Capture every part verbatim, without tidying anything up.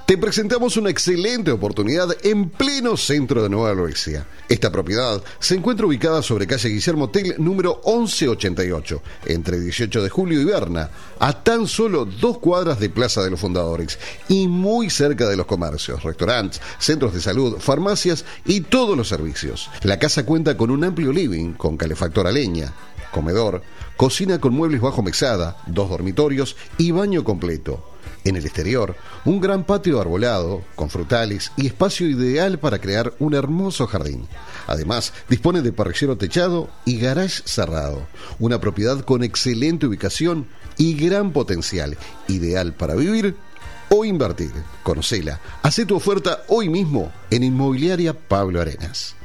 Te presentamos una excelente oportunidad en pleno centro de Nueva Helvecia. Esta propiedad se encuentra ubicada sobre calle Guillermo Tell, número once ochenta y ocho, entre dieciocho de julio y Berna, a tan solo dos cuadras de Plaza de los Fundadores y muy cerca de los comercios, restaurantes, centros de salud, farmacias y todos los servicios. La casa cuenta con un amplio living con calefactor a leña, comedor, cocina con muebles bajo mesada, dos dormitorios y baño completo. En el exterior, un gran patio arbolado, con frutales y espacio ideal para crear un hermoso jardín. Además, dispone de parrillero techado y garage cerrado. Una propiedad con excelente ubicación y gran potencial, ideal para vivir o invertir. Conocela. Hacé tu oferta hoy mismo en Inmobiliaria Pablo Arenas.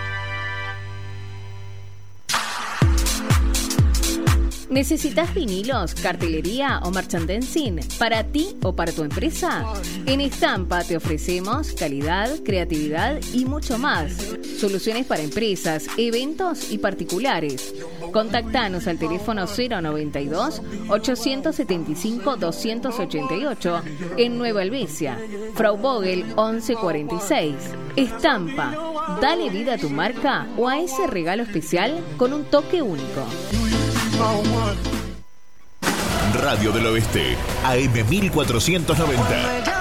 ¿Necesitas vinilos, cartelería o merchandising para ti o para tu empresa? En Estampa te ofrecemos calidad, creatividad y mucho más. Soluciones para empresas, eventos y particulares. Contactanos al teléfono cero noventa y dos, ochocientos setenta y cinco, doscientos ochenta y ocho en Nueva Helvecia. Frau Vogel once cuarenta y seis. Estampa. Dale vida a tu marca o a ese regalo especial con un toque único. Radio del Oeste, A M mil cuatrocientos noventa.